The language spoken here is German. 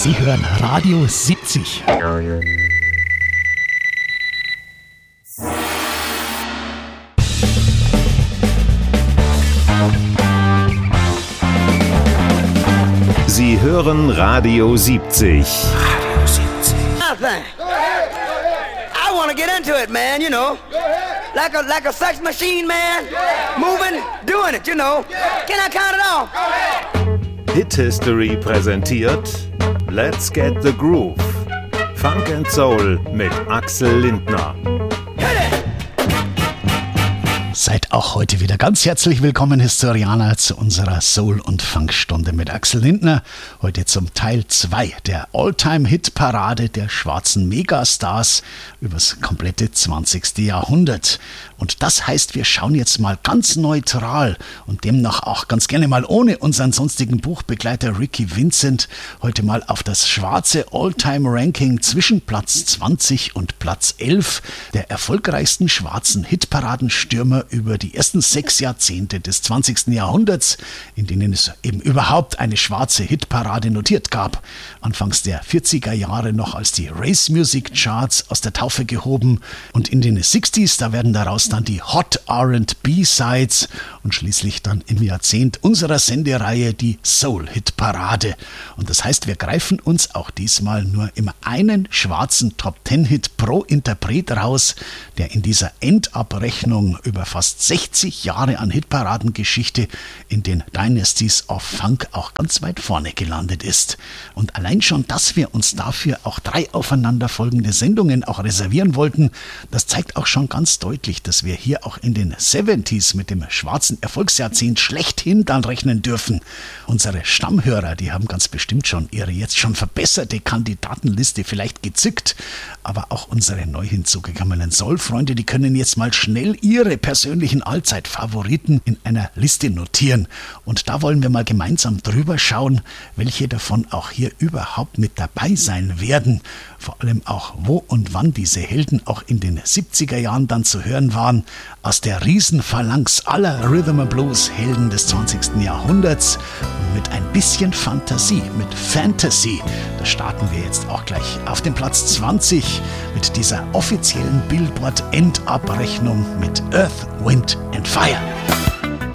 Sie hören Radio 70. Sie hören Radio 70. Nothing. I want to get into it, man, you know. Like a sex machine, man. Moving, doing it, you know. Can I count it off? Hit History präsentiert Let's Get the Groove. Funk and Soul mit Axel Lindner. Seid auch heute wieder ganz herzlich willkommen, Historianer, zu unserer Soul- und Funkstunde mit Axel Lindner. Heute zum Teil 2 der All-Time-Hit-Parade der schwarzen Megastars übers komplette 20. Jahrhundert. Und das heißt, wir schauen jetzt mal ganz neutral und demnach auch ganz gerne mal ohne unseren sonstigen Buchbegleiter Ricky Vincent heute mal auf das schwarze All-Time-Ranking zwischen Platz 20 und Platz 11 der erfolgreichsten schwarzen Hitparadenstürmer über die ersten 6 Jahrzehnte des 20. Jahrhunderts, in denen es eben überhaupt eine schwarze Hitparade notiert gab. Anfangs der 40er Jahre noch als die Race Music Charts aus der Taufe gehoben und in den 60s, da werden daraus dann die Hot R&B Sides und schließlich dann im Jahrzehnt unserer Sendereihe die Soul Hit Parade. Und das heißt, wir greifen uns auch diesmal nur immer einen schwarzen Top 10 Hit pro Interpret raus, der in dieser Endabrechnung über fast 60 Jahre an Hitparadengeschichte in den Dynasties of Funk auch ganz weit vorne gelandet ist. Und allein schon, dass wir uns dafür auch 3 aufeinanderfolgende Sendungen auch reservieren wollten, das zeigt auch schon ganz deutlich, dass wir hier auch in den 70s mit dem schwarzen Erfolgsjahrzehnt schlechthin dann rechnen dürfen. Unsere Stammhörer, die haben ganz bestimmt schon ihre jetzt schon verbesserte Kandidatenliste vielleicht gezückt, aber auch unsere neu hinzugekommenen Soul-Freunde, die können jetzt mal schnell ihre persönlichen Allzeitfavoriten in einer Liste notieren. Und da wollen wir mal gemeinsam drüber schauen, welche davon auch hier überhaupt mit dabei sein werden. Vor allem auch, wo und wann diese Helden auch in den 70er Jahren dann zu hören waren, aus der Riesenphalanx aller Rhythm and Blues Helden des 20. Jahrhunderts. Und mit ein bisschen Fantasie, mit Fantasy, da starten wir jetzt auch gleich auf dem Platz 20 mit dieser offiziellen Billboard-Endabrechnung mit Earth, Wind and Fire.